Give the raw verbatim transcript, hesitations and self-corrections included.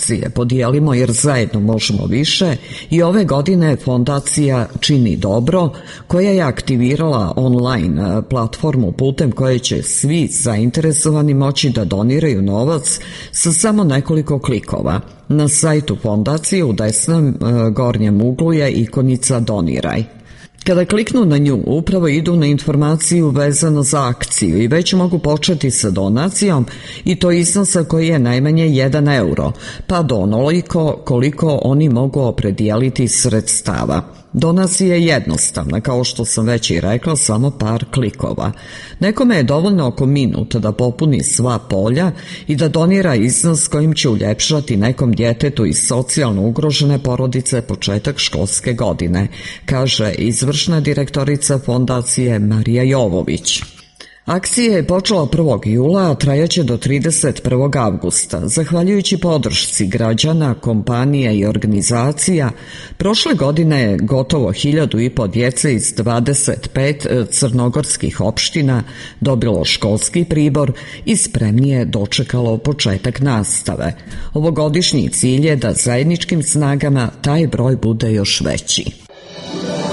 akcije Podijelimo jer zajedno možemo više i ove godine fondacija Čini dobro, koja je aktivirala online platformu putem koje će svi zainteresovani moći da doniraju novac sa samo nekoliko klikova. Na sajtu fondacije u desnom gornjem uglu je ikonica Doniraj. Kada kliknu na nju, upravo idu na informaciju vezano za akciju i već mogu početi sa donacijom i to iznosa koji je najmanje jedan euro, pa do onoliko koliko oni mogu opredijeliti sredstava. Donacija je jednostavna, kao što sam već i rekla, samo par klikova. Nekome je dovoljno oko minuta da popuni sva polja i da donira iznos kojim će uljepšati nekom djetetu iz socijalno ugrožene porodice početak školske godine, kaže izvršna direktorica fondacije Marija Jovović. Akcija je počela prvog jula, a trajaće do trideset prvog avgusta. Zahvaljujući podršci građana, kompanija i organizacija, prošle godine je gotovo hiljadu i po djece iz dvadeset pet crnogorskih opština dobilo školski pribor i spremnije dočekalo početak nastave. Ovogodišnji cilj je da zajedničkim snagama taj broj bude još veći.